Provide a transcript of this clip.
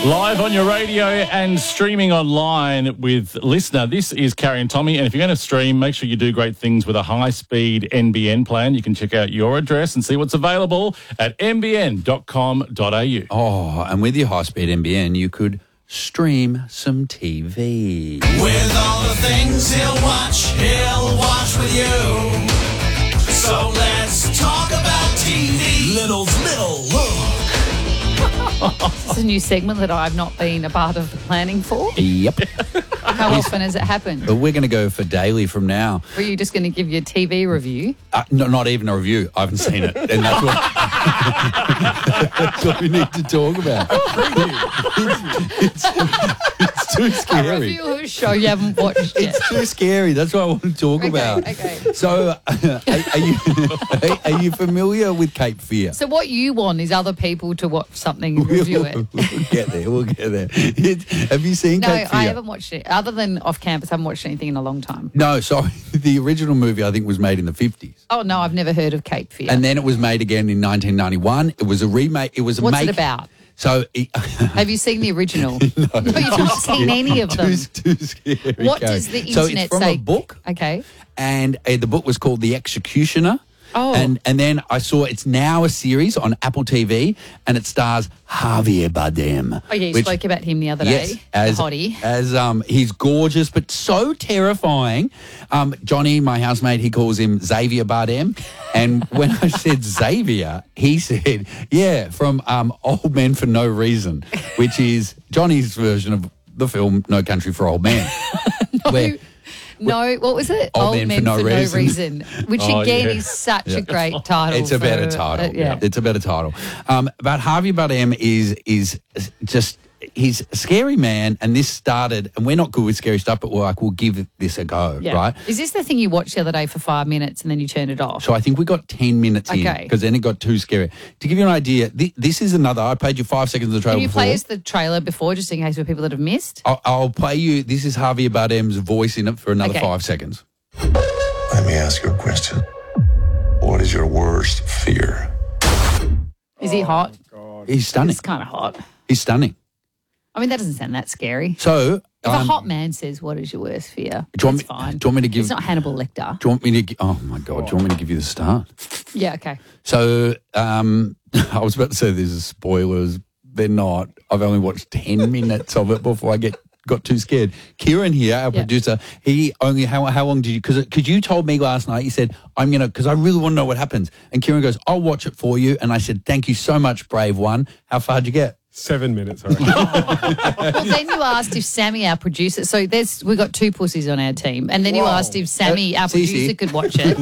Live on your radio and streaming online with Listener. This is Carrie and Tommy, and if you're going to stream, make sure you do great things with a high-speed NBN plan. You can check out your address and see what's available at nbn.com.au. Oh, and with your high-speed NBN, you could stream some TV. With all the things he'll watch with you. So let's talk about TV. Little look. This is a new segment that I've not been a part of the planning for. Yep. How often has it happened? But we're going to go for daily from now. Were you just going to give your TV review? No, not even a review. I haven't seen it. And that's what we need to talk about. It's too A scary. review of a show you haven't watched yet. It's too scary. That's what I want to talk about. Okay. So, are you familiar with Cape Fear? So what you want is other people to watch something and review it. We'll get there. Have you seen No, Cape Fear? I haven't watched it. Other than off campus, I haven't watched anything in a long time. No, sorry. The original movie, I think, was made in the 50s. Oh, no, I've never heard of Cape Fear. And then it was made again in 1991. It was a remake. It was a What's it about? So, Have you seen the original? No, you've not seen any of them. Too scary. What Carrie. does the internet So it's from say? a book, Okay. and the book was called The Executioner. Oh. And then I saw it's now a series on Apple TV, and it stars Javier Bardem. Oh, yeah, you spoke about him the other day. Yes, as the hottie. As he's gorgeous but so terrifying. Johnny, my housemate, he calls him Xavier Bardem. And when I said Xavier, he said, yeah, from Old Men for No Reason, which is Johnny's version of the film No Country for Old Men. No, what was it? Old Men for No Reason. Which again is such a great title. It's a better title. Yeah. It's a better title. But Javier Bardem is just, he's a scary man, and this started, and we're not good with scary stuff, but we're like, we'll give this a go, Yeah. right? Is this the thing you watched the other day for 5 minutes and then you turned it off? So I think we got 10 minutes in, Okay. because then it got too scary. To give you an idea, this is another, I played you 5 seconds of the trailer Can you before. play us the trailer before, just in case for people that have missed? I'll play you, this is Javier Bardem's voice in it for another 5 seconds. Let me ask you a question. What is your worst fear? Is he hot? He's stunning. It's kind of hot. He's stunning. I mean, that doesn't sound that scary. So... If a hot man says, what is your worst fear? Do you want That's me- fine. do you want me to give- It's not Hannibal Lecter. Do you want me to... Oh, my God. Do you want me to give you the start? Yeah, okay. So, I was about to say there's spoilers. They're not. I've only watched 10 minutes of it before I got too scared. Kieran here, our producer, he only, how long did you, because you told me last night, you said, because I really want to know what happens. And Kieran goes, I'll watch it for you. And I said, thank you so much, brave one. How far did you get? 7 minutes, I reckon. Well, then you asked if Sammy, our producer, so we've got 2 pussies on our team, and then you asked if Sammy, our Cece. producer, could watch it.